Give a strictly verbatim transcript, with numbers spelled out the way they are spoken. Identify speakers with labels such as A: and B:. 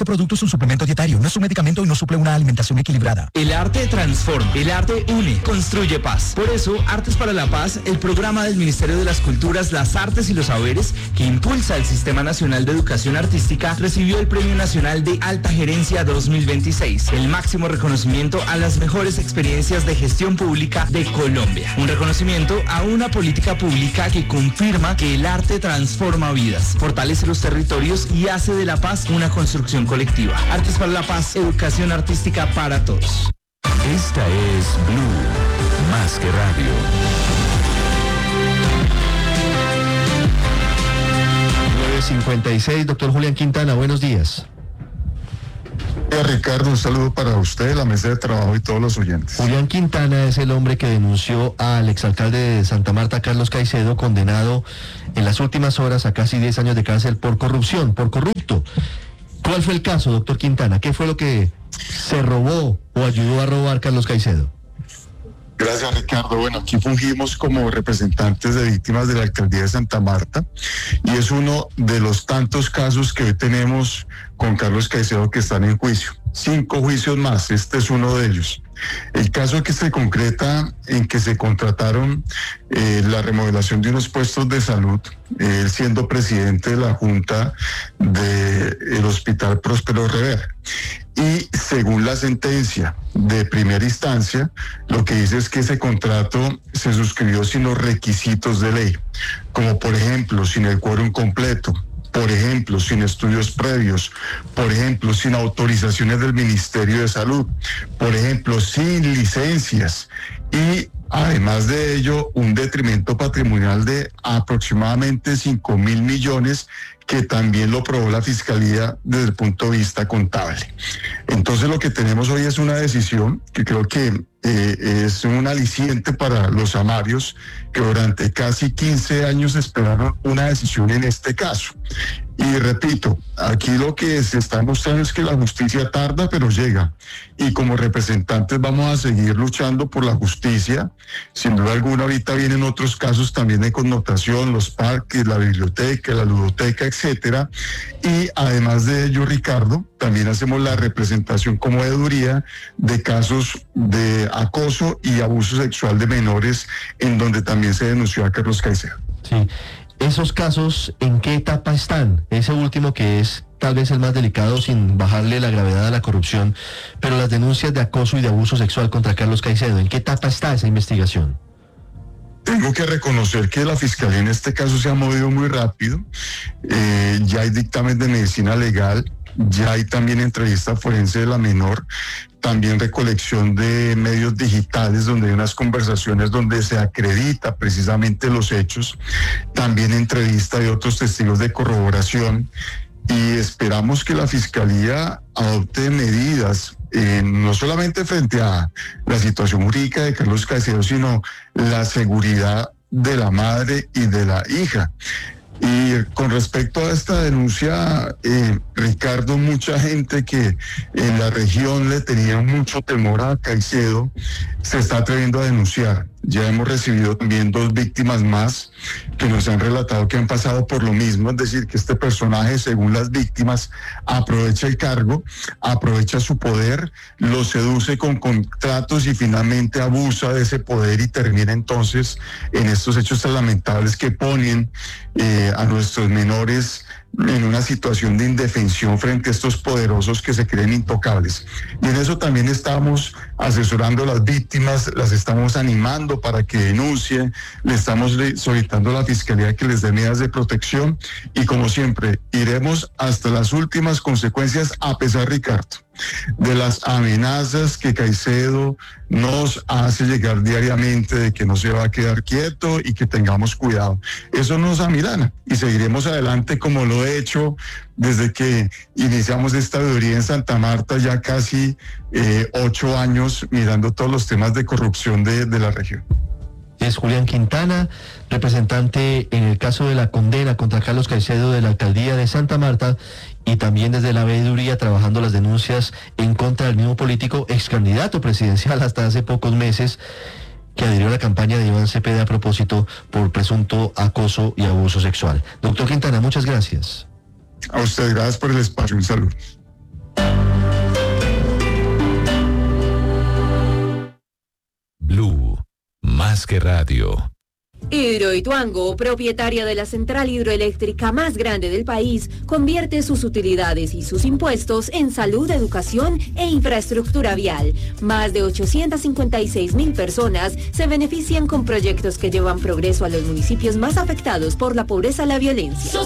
A: Este producto es un suplemento dietario, no es un medicamento y no suple una alimentación equilibrada.
B: El arte transforma, el arte une, construye paz. Por eso, Artes para la Paz, el programa del Ministerio de las Culturas, las Artes y los Saberes, que impulsa el Sistema Nacional de Educación Artística, recibió el Premio Nacional de Alta Gerencia dos mil veintiséis, el máximo reconocimiento a las mejores experiencias de gestión pública de Colombia. Un reconocimiento a una política pública que confirma que el arte transforma vidas, fortalece los territorios y hace de la paz una construcción colectiva. Artes para la Paz, educación artística para todos.
C: Esta es Blue, más que radio.
D: nueve cincuenta y seis, doctor Julián Quintana, buenos días.
E: Ricardo, un saludo para usted, la mesa de trabajo y todos los oyentes.
D: Julián Quintana es el hombre que denunció al exalcalde de Santa Marta, Carlos Caicedo, condenado en las últimas horas a casi diez años de cárcel por corrupción, por corrupto. ¿Cuál fue el caso, doctor Quintana? ¿Qué fue lo que se robó o ayudó a robar Carlos Caicedo?
E: Gracias, Ricardo. Bueno, aquí fungimos como representantes de víctimas de la alcaldía de Santa Marta y es uno de los tantos casos que hoy tenemos con Carlos Caicedo que están en juicio. Cinco juicios más, este es uno de ellos. El caso que se concreta en que se contrataron eh, la remodelación de unos puestos de salud, él eh, siendo presidente de la Junta del Hospital Próspero Rivera. Y según la sentencia de primera instancia, lo que dice es que ese contrato se suscribió sin los requisitos de ley, como por ejemplo, sin el quórum completo, por ejemplo, sin estudios previos, por ejemplo, sin autorizaciones del Ministerio de Salud, por ejemplo, sin licencias y además de ello, un detrimento patrimonial de aproximadamente cinco mil millones que también lo probó la Fiscalía desde el punto de vista contable. Entonces lo que tenemos hoy es una decisión que creo que eh, es un aliciente para los amarios que durante casi quince años esperaron una decisión en este caso. Y repito, aquí lo que se está mostrando es que la justicia tarda, pero llega. Y como representantes vamos a seguir luchando por la justicia. Sin duda alguna, ahorita vienen otros casos también de connotación, los parques, la biblioteca, la ludoteca, etcétera. Y además de ello, Ricardo, también hacemos la representación como veeduría de casos de acoso y abuso sexual de menores, en donde también se denunció a Carlos Caicedo.
D: Sí. ¿Esos casos en qué etapa están? Ese último que es tal vez el más delicado sin bajarle la gravedad a la corrupción, pero las denuncias de acoso y de abuso sexual contra Carlos Caicedo, ¿en qué etapa está esa investigación?
E: Tengo que reconocer que la Fiscalía en este caso se ha movido muy rápido. Eh, ya hay dictamen de medicina legal, ya hay también entrevista forense de la menor, también recolección de medios digitales donde hay unas conversaciones donde se acredita precisamente los hechos, también entrevista de otros testigos de corroboración y esperamos que la Fiscalía adopte medidas eh, no solamente frente a la situación jurídica de Carlos Caicedo, sino la seguridad de la madre y de la hija. Y con respecto a esta denuncia, eh, Ricardo, mucha gente que en la región le tenía mucho temor a Caicedo se está atreviendo a denunciar. Ya hemos recibido también dos víctimas más que nos han relatado que han pasado por lo mismo, es decir, que este personaje, según las víctimas, aprovecha el cargo, aprovecha su poder, lo seduce con contratos y finalmente abusa de ese poder y termina entonces en estos hechos tan lamentables que ponen eh, a nuestros menores en una situación de indefensión frente a estos poderosos que se creen intocables. Y en eso también estamos asesorando a las víctimas, las estamos animando para que denuncien, le estamos solicitando a la Fiscalía que les dé medidas de protección y como siempre, iremos hasta las últimas consecuencias a pesar, Ricardo, de las amenazas que Caicedo nos hace llegar diariamente de que no se va a quedar quieto y que tengamos cuidado. Eso nos amilana y seguiremos adelante como lo he hecho desde que iniciamos esta veeduría en Santa Marta, ya casi eh, ocho años mirando todos los temas de corrupción de, de la región.
D: Es Julián Quintana, representante en el caso de la condena contra Carlos Caicedo de la alcaldía de Santa Marta y también desde la veeduría trabajando las denuncias en contra del mismo político, ex candidato presidencial hasta hace pocos meses, que adhirió a la campaña de Iván Cepeda a propósito por presunto acoso y abuso sexual. Doctor Quintana, muchas gracias.
E: A usted, gracias por el espacio, un saludo.
C: más que radio.
F: Hidroituango, propietaria de la central hidroeléctrica más grande del país, convierte sus utilidades y sus impuestos en salud, educación e infraestructura vial. Más de ochocientas cincuenta y seis mil personas se benefician con proyectos que llevan progreso a los municipios más afectados por la pobreza y la violencia.